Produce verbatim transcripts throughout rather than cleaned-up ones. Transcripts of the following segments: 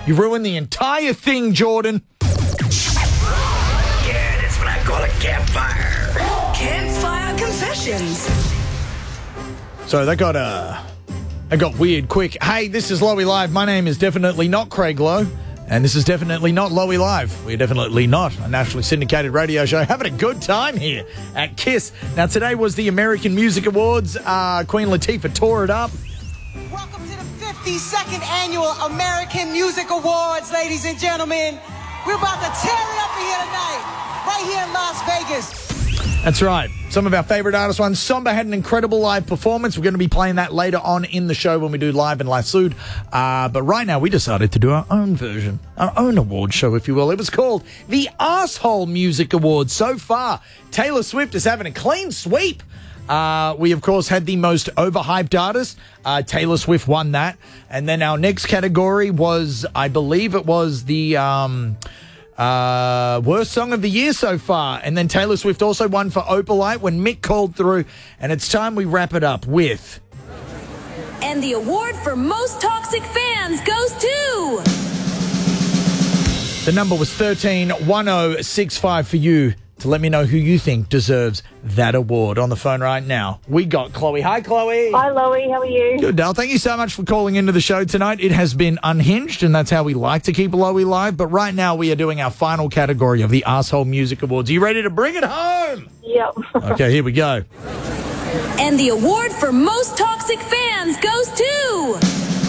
You ruined the entire thing, Jordan. Yeah, that's what I call a campfire. Campfire confessions. So that got uh, that got weird quick. Hey, this is Lowy Live. My name is definitely not Craig Lowe. And this is definitely not Lowy Live. We're definitely not a nationally syndicated radio show. Having a good time here at KISS. Now, today was the American Music Awards. Uh, Queen Latifah tore it up. Welcome to the fifty-second Annual American Music Awards, ladies and gentlemen. We're about to tear it up here tonight, right here in Las Vegas. That's right. Some of our favourite artists won. Somba had an incredible live performance. We're going to be playing that later on in the show when we do Live and Lassoud. Uh, but right now, we decided to do our own version, our own award show, if you will. It was called the Arsehole Music Awards. So far, Taylor Swift is having a clean sweep. Uh, we, of course, had the most overhyped artist. Uh, Taylor Swift won that. And then our next category was, I believe it was the... Um, Uh, worst song of the year so far. And then Taylor Swift also won for Opalite when Mick called through. And it's time we wrap it up with... And the award for most toxic fans goes to... The number was thirteen one oh six five for you to let me know who you think deserves that award. On the phone right now, we got Chloe. Hi, Chloe. Hi, Loey. How are you? Good, Dale. Thank you so much for calling into the show tonight. It has been unhinged, and that's how we like to keep Loey live. But right now, we are doing our final category of the Arsehole Music Awards. Are you ready to bring it home? Yep. Okay, here we go. And the award for most toxic fans goes to...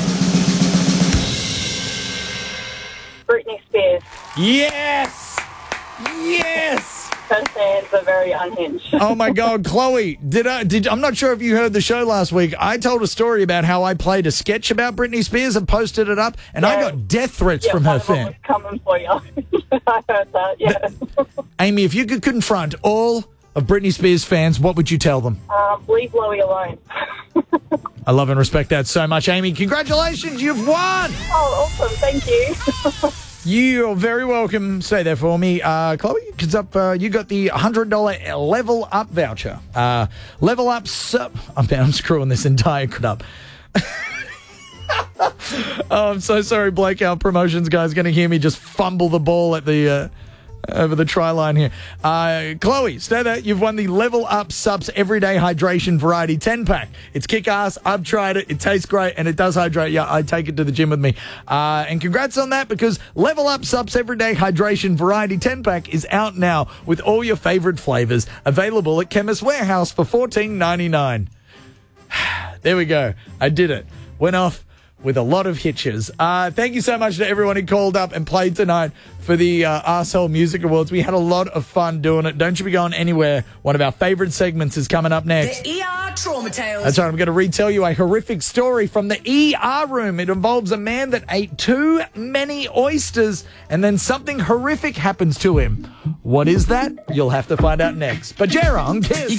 Britney Spears. Yes! Yes! Her fans are very unhinged. Oh my God, Chloe! Did I? Did I'm not sure if you heard the show last week. I told a story about how I played a sketch about Britney Spears and posted it up, and Yeah. I got death threats Yeah, from one her of them fan. was coming for you. I heard that. Yeah. Amy, if you could confront all of Britney Spears fans, what would you tell them? um, leave Loey alone. I love and respect that so much, Amy. Congratulations, you've won! Oh, awesome! Thank you. You're very welcome. Stay there for me. Uh, Chloe, it's up, uh, you got the one hundred dollars Level Up voucher. Uh, level Up... Sup- I'm, I'm screwing this entire crap up. Oh, I'm so sorry, Blake. Our promotions guy's going to hear me just fumble the ball at the... Uh, over the try line here. Uh, Chloe, stay there. You've won the Level Up Subs Everyday Hydration Variety ten pack. It's kick-ass. I've tried it. It tastes great, and it does hydrate. Yeah, I take it to the gym with me. Uh, and congrats on that, because Level Up Subs Everyday Hydration Variety ten pack is out now with all your favorite flavors, available at Chemist Warehouse for fourteen ninety-nine. There we go. I did it. Went off with a lot of hitches. Uh, thank you so much to everyone who called up and played tonight for the uh, Arsehole Music Awards. We had a lot of fun doing it. Don't you be going anywhere. One of our favourite segments is coming up next. The E R Trauma Tales. That's right. I'm going to retell you a horrific story from the E R room. It involves a man that ate too many oysters and then something horrific happens to him. What is that? You'll have to find out next. But Jerron, kiss.